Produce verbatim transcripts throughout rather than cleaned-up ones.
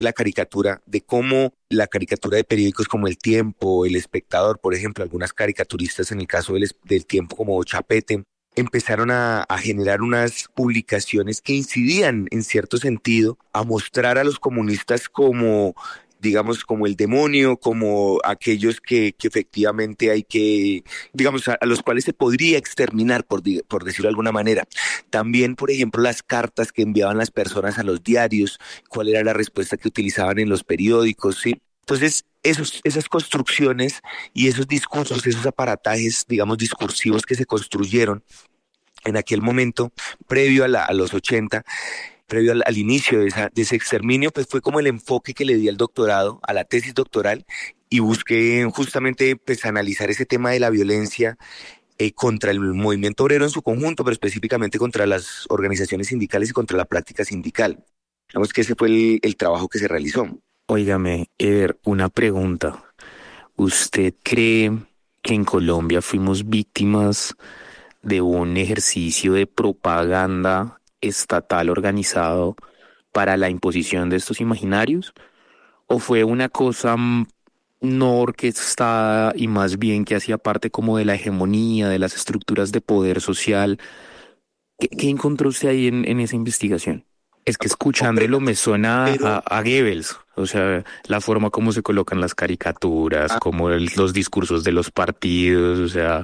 la caricatura, de cómo la caricatura de periódicos como El Tiempo, El Espectador, por ejemplo, algunas caricaturistas en el caso del, del Tiempo como Chapete, empezaron a, a generar unas publicaciones que incidían en cierto sentido a mostrar a los comunistas como, digamos, como el demonio, como aquellos que, que efectivamente hay que, digamos, a, a los cuales se podría exterminar, por, di- por decirlo de alguna manera. También, por ejemplo, las cartas que enviaban las personas a los diarios, cuál era la respuesta que utilizaban en los periódicos, ¿sí? Entonces, esos, esas construcciones y esos discursos, esos aparatajes, digamos, discursivos que se construyeron en aquel momento, previo a, la, a los ochenta, previo al, al inicio de, esa, de ese exterminio, pues fue como el enfoque que le di al doctorado, a la tesis doctoral, y busqué justamente pues analizar ese tema de la violencia eh, contra el movimiento obrero en su conjunto, pero específicamente contra las organizaciones sindicales y contra la práctica sindical. Digamos que ese fue el, el trabajo que se realizó. Óigame, Eder, una pregunta. ¿Usted cree que en Colombia fuimos víctimas de un ejercicio de propaganda estatal organizado para la imposición de estos imaginarios? ¿O fue una cosa mm, no orquestada y más bien que hacía parte como de la hegemonía, de las estructuras de poder social? ¿Qué, qué encontró usted ahí en, en esa investigación? Es que escuchándolo Comprendo, me suena a, pero a Goebbels, o sea, la forma como se colocan las caricaturas, como el- los discursos de los partidos, o sea,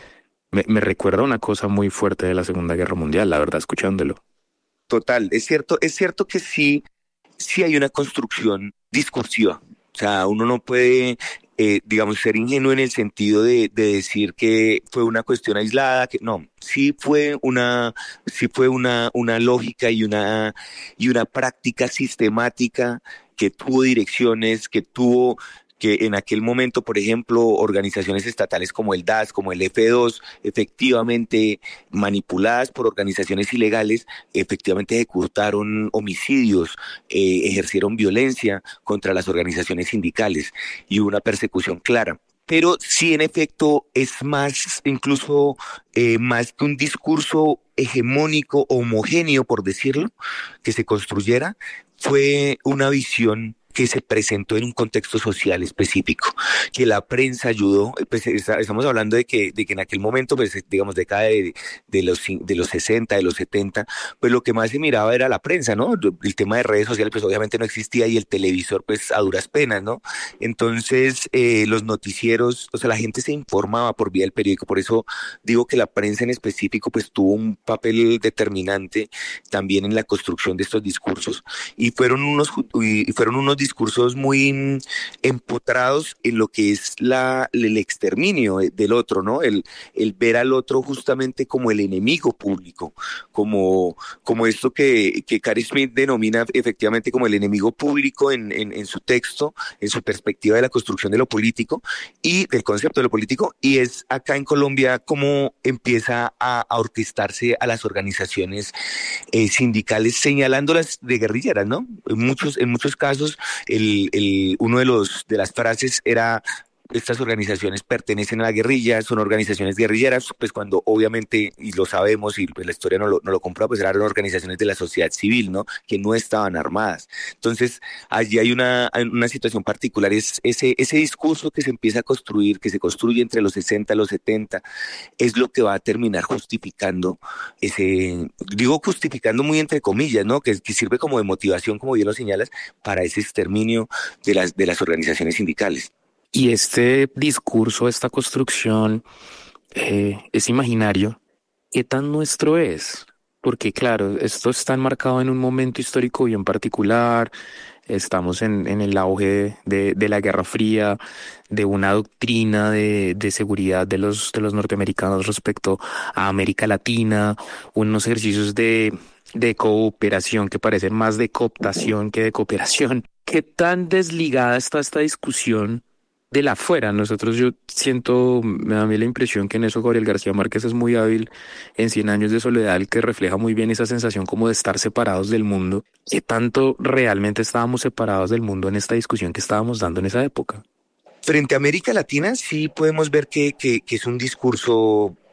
me, me recuerda una cosa muy fuerte de la Segunda Guerra Mundial, la verdad, escuchándolo. total, es cierto, es cierto que sí, sí hay una construcción discursiva. O sea, uno no puede, eh, digamos, ser ingenuo en el sentido de, de decir que fue una cuestión aislada, que no, sí fue una, sí fue una, una lógica y una, y una práctica sistemática que tuvo direcciones, que tuvo que en aquel momento, por ejemplo, organizaciones estatales como el D A S, como el F dos, efectivamente manipuladas por organizaciones ilegales, efectivamente ejecutaron homicidios, eh, ejercieron violencia contra las organizaciones sindicales y hubo una persecución clara. Pero sí, en efecto, es más, incluso eh, más que un discurso hegemónico, homogéneo, por decirlo, que se construyera, fue una visión que se presentó en un contexto social específico, que la prensa ayudó, pues está- estamos hablando de que, de que en aquel momento, pues digamos, década de, de los, cin- de los sesenta, de los setenta, pues lo que más se miraba era la prensa, ¿no? El tema de redes sociales, pues obviamente no existía y el televisor, pues a duras penas, ¿no? Entonces, eh, los noticieros, o sea, la gente se informaba por vía del periódico, por eso digo que la prensa en específico, pues tuvo un papel determinante también en la construcción de estos discursos y fueron unos, y fueron unos discursos muy mm, empotrados en lo que es la, el exterminio del otro, ¿no? El, el ver al otro justamente como el enemigo público, como, como esto que, que Cary Smith denomina efectivamente como el enemigo público en, en, en su texto, en su perspectiva de la construcción de lo político y del concepto de lo político, y es acá en Colombia cómo empieza a, a orquestarse a las organizaciones eh, sindicales señalándolas de guerrilleras, ¿no? En muchos, en muchos casos, el, el, uno de los de las frases era estas organizaciones pertenecen a la guerrilla, son organizaciones guerrilleras, pues cuando obviamente, y lo sabemos, y pues la historia no lo, no lo comprueba, pues eran organizaciones de la sociedad civil, ¿no? Que no estaban armadas. Entonces, allí hay una, hay una situación particular, es ese, ese discurso que se empieza a construir, que se construye entre los sesenta y los setenta, es lo que va a terminar justificando ese, digo justificando muy entre comillas, ¿no? Que, que sirve como de motivación, como bien lo señalas, para ese exterminio de las, de las organizaciones sindicales. Y este discurso, esta construcción, eh, es imaginario. ¿Qué tan nuestro es? Porque claro, esto está enmarcado en un momento histórico bien particular. Estamos en, en el auge de, de la Guerra Fría, de una doctrina de, de seguridad de los, de los norteamericanos respecto a América Latina, unos ejercicios de, de cooperación que parecen más de cooptación que de cooperación. ¿Qué tan desligada está esta discusión de la afuera? Nosotros, yo siento, me da a mí la impresión que en eso Gabriel García Márquez es muy hábil en Cien años de soledad, el que refleja muy bien esa sensación como de estar separados del mundo. ¿Qué tanto realmente estábamos separados del mundo en esta discusión que estábamos dando en esa época? Frente a América Latina sí podemos ver que, que, que es un discurso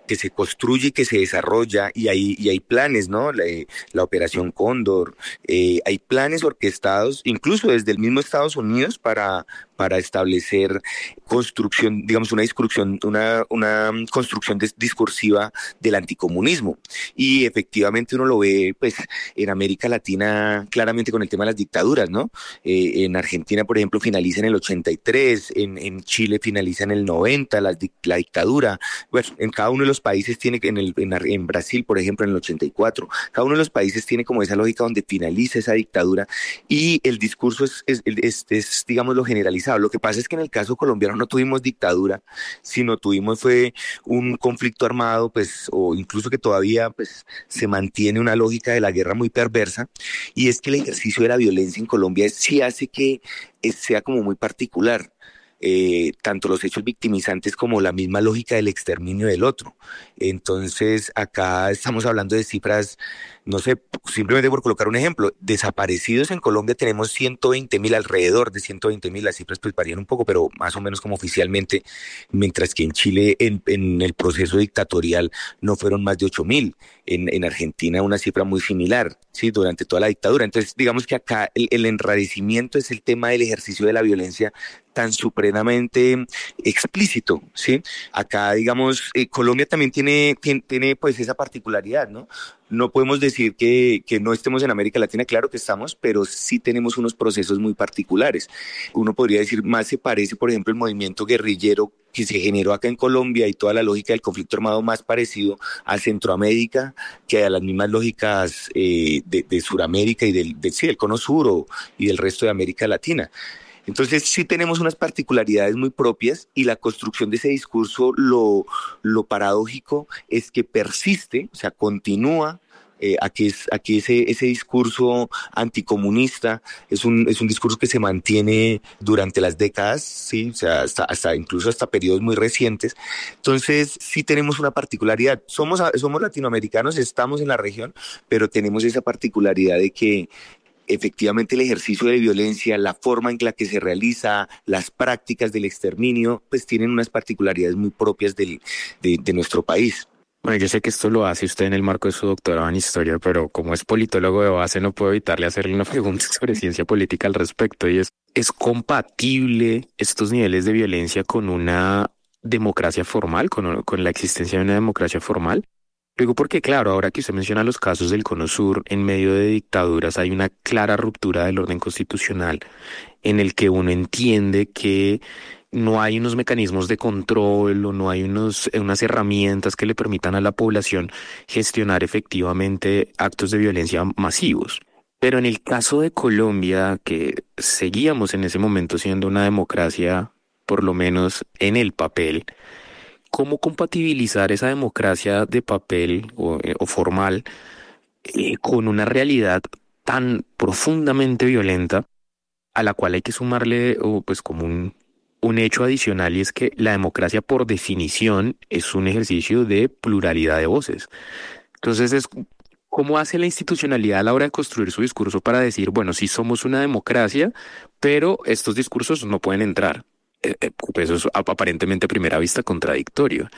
que se construye y que se desarrolla, y hay, y hay planes, ¿no? La, la Operación Cóndor, eh, hay planes orquestados, incluso desde el mismo Estados Unidos, para, para establecer construcción, digamos, una discusión, una, una construcción discursiva del anticomunismo. Y efectivamente uno lo ve, pues, en América Latina claramente con el tema de las dictaduras, ¿no? Eh, en Argentina, por ejemplo, finaliza en el ochenta y tres, en, en Chile finaliza en el noventa, la, la dictadura. Bueno, en cada uno de los países tiene, en, el, en, en Brasil, por ejemplo, en el ochenta y cuatro, cada uno de los países tiene como esa lógica donde finaliza esa dictadura y el discurso es, es, es, es digamos, lo generalizado. Lo que pasa es que en el caso colombiano no tuvimos dictadura, sino tuvimos fue un conflicto armado, pues, o incluso que todavía, pues, se mantiene una lógica de la guerra muy perversa, y es que el ejercicio de la violencia en Colombia sí hace que sea como muy particular. Eh, tanto los hechos victimizantes como la misma lógica del exterminio del otro. Entonces, acá estamos hablando de cifras, no sé, simplemente por colocar un ejemplo, desaparecidos en Colombia tenemos ciento veinte mil, alrededor de ciento veinte mil, las cifras pues varían un poco, pero más o menos como oficialmente, mientras que en Chile, en, en el proceso dictatorial, no fueron más de ocho mil. En, en Argentina una cifra muy similar, ¿sí? Durante toda la dictadura. Entonces, digamos que acá el, el enrarecimiento es el tema del ejercicio de la violencia tan supremamente explícito, ¿sí? Acá, digamos, eh, Colombia también tiene, tiene, tiene pues esa particularidad, ¿no? No podemos decir que, que no estemos en América Latina, claro que estamos, pero sí tenemos unos procesos muy particulares. Uno podría decir, más se parece, por ejemplo, el movimiento guerrillero que se generó acá en Colombia y toda la lógica del conflicto armado más parecido a Centroamérica que a las mismas lógicas eh, de, de Suramérica y del, del, sí, del Cono Sur o, y del resto de América Latina. Entonces sí tenemos unas particularidades muy propias y la construcción de ese discurso, lo, lo paradójico es que persiste, o sea, continúa. Eh, aquí es, aquí ese, ese discurso anticomunista es un, es un discurso que se mantiene durante las décadas, sí, o sea, hasta, hasta incluso hasta periodos muy recientes. Entonces sí tenemos una particularidad. Somos, somos latinoamericanos, estamos en la región, pero tenemos esa particularidad de que efectivamente el ejercicio de violencia, la forma en la que se realiza, las prácticas del exterminio, pues tienen unas particularidades muy propias del, de, de nuestro país. Bueno, yo sé que esto lo hace usted en el marco de su doctorado en historia, pero como es politólogo de base no puedo evitarle hacerle una pregunta sobre ciencia política al respecto, y es, ¿es compatible estos niveles de violencia con una democracia formal, con, con la existencia de una democracia formal? Digo porque, claro, ahora que usted menciona los casos del Cono Sur, en medio de dictaduras hay una clara ruptura del orden constitucional en el que uno entiende que no hay unos mecanismos de control o no hay unos, unas herramientas que le permitan a la población gestionar efectivamente actos de violencia masivos. Pero en el caso de Colombia, que seguíamos en ese momento siendo una democracia, por lo menos en el papel, ¿cómo compatibilizar esa democracia de papel o, eh, o formal eh, con una realidad tan profundamente violenta a la cual hay que sumarle o, pues como un, un hecho adicional, y es que la democracia por definición es un ejercicio de pluralidad de voces? Entonces es cómo hace la institucionalidad a la hora de construir su discurso para decir, bueno, sí somos una democracia, pero estos discursos no pueden entrar. Eh, eh, pues eso es aparentemente a primera vista contradictorio.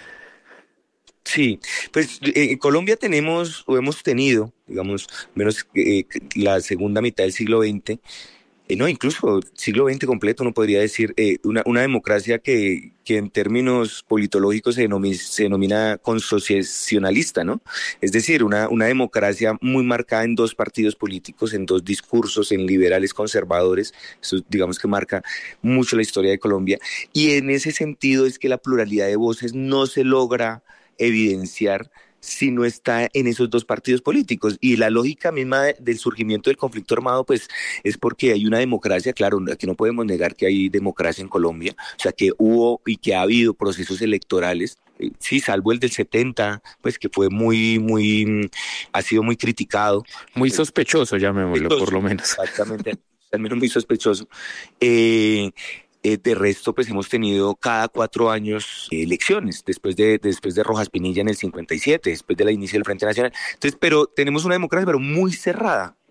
Sí, pues en Colombia tenemos o hemos tenido, digamos, menos eh, la segunda mitad del siglo veinte, eh, no, incluso siglo veinte completo, uno podría decir, eh, una, una democracia que, que en términos politológicos se denomina, se denomina consociacionalista, ¿no? Es decir, una, una democracia muy marcada en dos partidos políticos, en dos discursos, en liberales conservadores. Eso digamos que marca mucho la historia de Colombia, y en ese sentido es que la pluralidad de voces no se logra evidenciar si no está en esos dos partidos políticos. Y la lógica misma del surgimiento del conflicto armado, pues, es porque hay una democracia, claro, aquí no podemos negar que hay democracia en Colombia, o sea, que hubo y que ha habido procesos electorales, eh, sí, salvo el del setenta, pues, que fue muy, muy, ha sido muy criticado. Muy sospechoso, llamémoslo, por lo menos. Exactamente, al menos muy sospechoso. Eh, Eh, de resto, pues hemos tenido cada cuatro años eh, elecciones, después de, después de Rojas Pinilla en el cincuenta y siete, después de la inicio del Frente Nacional. Entonces, pero tenemos una democracia, pero muy cerrada.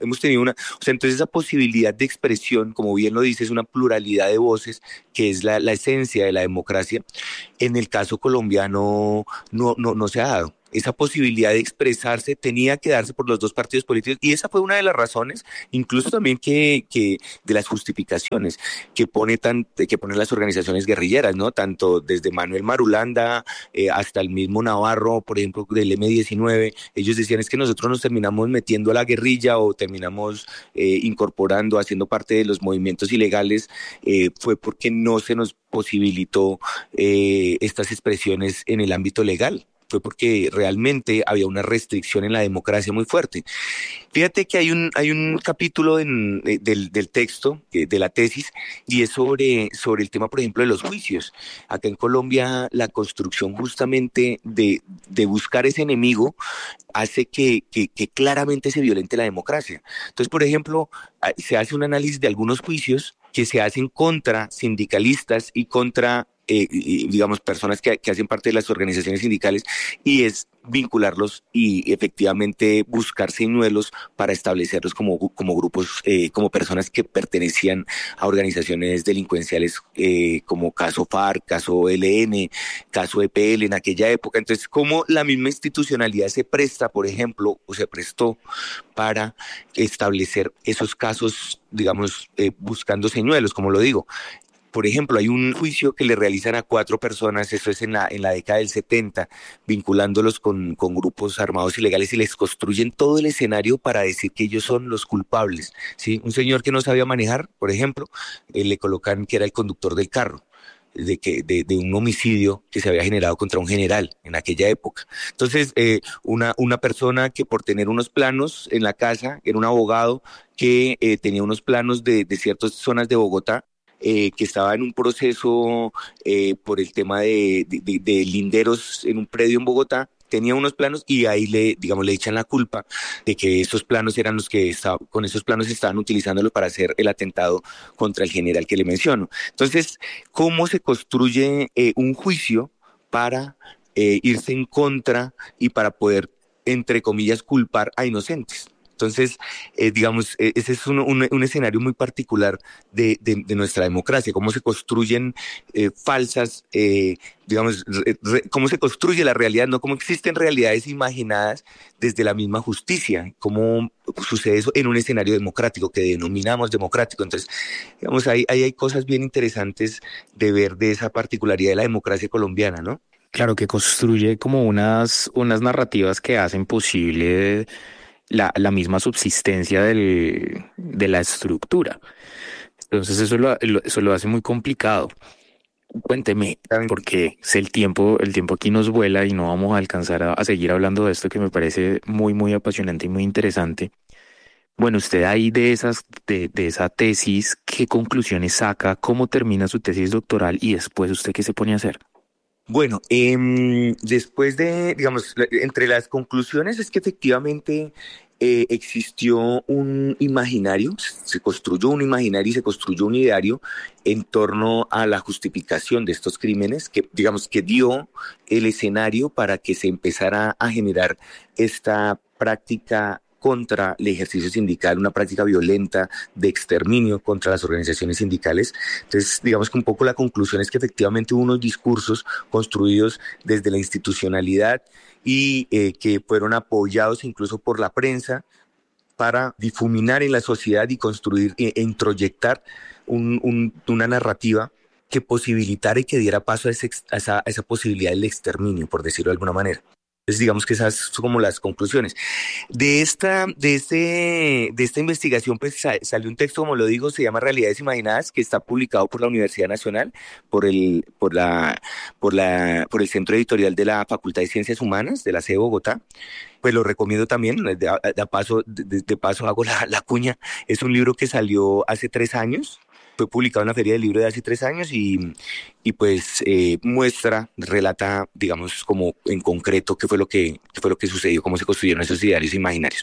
hemos tenido una, o sea, entonces esa posibilidad de expresión, como bien lo dice, es una pluralidad de voces, que es la, la esencia de la democracia. En el caso colombiano no, no, no se ha dado. Esa posibilidad de expresarse tenía que darse por los dos partidos políticos, y esa fue una de las razones, incluso también que, que de las justificaciones que pone tan, que ponen las organizaciones guerrilleras, ¿no? Tanto desde Manuel Marulanda eh, hasta el mismo Navarro, por ejemplo, del eme diecinueve, ellos decían es que nosotros nos terminamos metiendo a la guerrilla o terminamos eh, incorporando, haciendo parte de los movimientos ilegales, eh, fue porque no se nos posibilitó eh, estas expresiones en el ámbito legal. Fue porque realmente había una restricción en la democracia muy fuerte. Fíjate que hay un, hay un capítulo en, eh, del, del texto, eh, de la tesis, y es sobre, sobre el tema, por ejemplo, de los juicios. Acá en Colombia, la construcción justamente de, de buscar ese enemigo hace que, que, que claramente se violente la democracia. Entonces, por ejemplo, se hace un análisis de algunos juicios que se hacen contra sindicalistas y contra Eh, digamos, personas que, que hacen parte de las organizaciones sindicales, y es vincularlos y efectivamente buscar señuelos para establecerlos como, como grupos, eh, como personas que pertenecían a organizaciones delincuenciales, eh, como caso FARC, caso E L N, caso E P L en aquella época. Entonces, cómo la misma institucionalidad se presta, por ejemplo, o se prestó para establecer esos casos, digamos, eh, buscando señuelos, como lo digo. Por ejemplo, hay un juicio que le realizan a cuatro personas, eso es en la, en la década del setenta, vinculándolos con, con grupos armados ilegales, y les construyen todo el escenario para decir que ellos son los culpables, ¿sí? Un señor que no sabía manejar, por ejemplo, eh, le colocan que era el conductor del carro. De, que, de, de un homicidio que se había generado contra un general en aquella época. Entonces, eh, una, una persona que por tener unos planos en la casa, era un abogado que eh, tenía unos planos de, de ciertas zonas de Bogotá, Eh, que estaba en un proceso eh, por el tema de, de, de, de linderos en un predio en Bogotá, tenía unos planos y ahí le, digamos, le echan la culpa de que esos planos eran los que estaba, con esos planos estaban utilizándolos para hacer el atentado contra el general que le menciono. Entonces, ¿cómo se construye eh, un juicio para eh, irse en contra y para poder, entre comillas, culpar a inocentes? Entonces, eh, digamos, eh, ese es un, un, un escenario muy particular de, de, de nuestra democracia, cómo se construyen eh, falsas, eh, digamos, re, re, cómo se construye la realidad, no cómo existen realidades imaginadas desde la misma justicia, cómo sucede eso en un escenario democrático que denominamos democrático. Entonces, digamos, ahí, ahí hay cosas bien interesantes de ver de esa particularidad de la democracia colombiana, ¿no? Claro que construye como unas, unas narrativas que hacen posible la, la misma subsistencia del, de la estructura. Entonces eso lo, lo- eso lo hace muy complicado. Cuénteme, porque sé el tiempo, el tiempo aquí nos vuela y no vamos a alcanzar a, a seguir hablando de esto que me parece muy, muy apasionante y muy interesante. Bueno, usted ahí de esas, de, de esa tesis, ¿qué conclusiones saca? ¿Cómo termina su tesis doctoral? Y después, ¿usted qué se pone a hacer? Bueno, eh, después de, digamos, la- entre las conclusiones es que efectivamente eh, existió un imaginario, se construyó un imaginario y se construyó un ideario en torno a la justificación de estos crímenes, que digamos que dio el escenario para que se empezara a generar esta práctica contra el ejercicio sindical, una práctica violenta de exterminio contra las organizaciones sindicales. Entonces, digamos que un poco la conclusión es que efectivamente hubo unos discursos construidos desde la institucionalidad y eh, que fueron apoyados incluso por la prensa para difuminar en la sociedad y construir e, e introyectar un, un, una narrativa que posibilitara y que diera paso a, ese, a, esa, a esa posibilidad del exterminio, por decirlo de alguna manera. Entonces, digamos que esas son como las conclusiones. De esta, de este, de esta investigación, pues sa- salió un texto, como lo digo, se llama Realidades Imaginadas, que está publicado por la Universidad Nacional, por el, por la, por la, por el Centro Editorial de la Facultad de Ciencias Humanas de la C E Bogotá. Pues lo recomiendo también, de, de, de paso, de, de paso hago la, la cuña. Es un libro que salió hace tres años. Fue publicado en la Feria del Libro de hace tres años y, y pues eh, muestra, relata, digamos, como en concreto qué fue lo que, qué fue lo que sucedió, cómo se construyeron esos idearios imaginarios.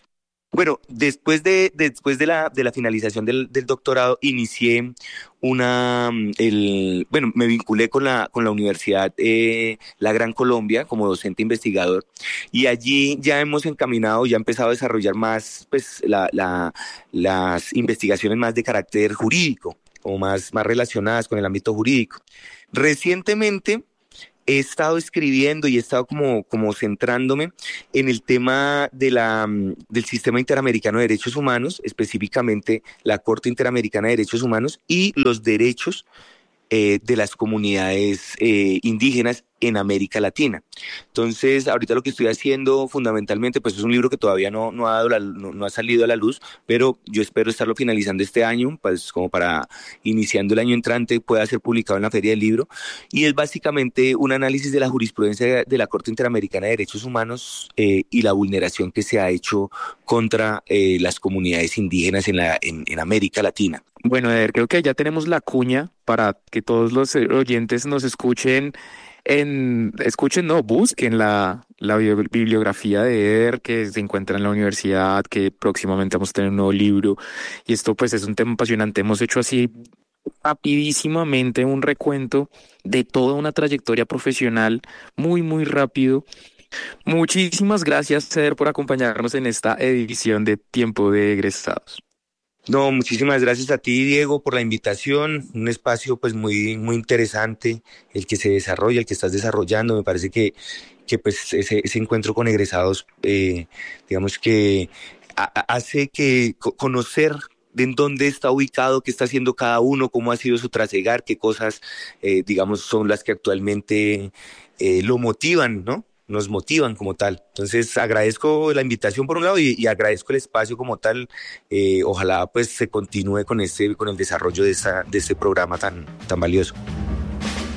Bueno, después de, después de la, de la finalización del, del doctorado, inicié una, mm, el, bueno, me vinculé con la, con la Universidad eh, La Gran Colombia como docente investigador, y allí ya hemos encaminado, ya he empezado a desarrollar más, pues, la, la, las investigaciones más de carácter jurídico o más, más relacionadas con el ámbito jurídico. Recientemente he estado escribiendo y he estado como, como centrándome en el tema de la, mm, del sistema interamericano de derechos humanos, específicamente la Corte Interamericana de Derechos Humanos y los derechos eh, de las comunidades eh, indígenas en América Latina. Entonces, ahorita lo que estoy haciendo fundamentalmente, pues es un libro que todavía no, no, ha, dado la, no, no ha salido a la luz, pero yo espero estarlo finalizando este año, pues como para iniciando el año entrante pueda ser publicado en la Feria del Libro, y es básicamente un análisis de la jurisprudencia de la Corte Interamericana de Derechos Humanos eh, y la vulneración que se ha hecho contra eh, las comunidades indígenas en, la, en, en América Latina. Bueno, Eder, creo que ya tenemos la cuña para que todos los eh, oyentes nos escuchen en, escuchen, no, busquen la, la bio- bibliografía de Eder que se encuentra en la universidad, que próximamente vamos a tener un nuevo libro. Y esto pues es un tema apasionante. Hemos hecho así rapidísimamente un recuento de toda una trayectoria profesional muy, muy rápido. Muchísimas gracias, Eder, por acompañarnos en esta edición de Tiempo de Egresados. No, muchísimas gracias a ti, Diego, por la invitación. Un espacio pues muy, muy interesante, el que se desarrolla, el que estás desarrollando. Me parece que, que pues ese, ese encuentro con egresados, eh, digamos que a- a- hace que co- conocer de en dónde está ubicado, qué está haciendo cada uno, cómo ha sido su trasegar, qué cosas, eh, digamos, son las que actualmente eh, lo motivan, ¿no? Nos motivan como tal. Entonces agradezco la invitación por un lado y, y agradezco el espacio como tal. Eh, ojalá pues se continúe con este, con el desarrollo de esta, de este programa tan, tan valioso.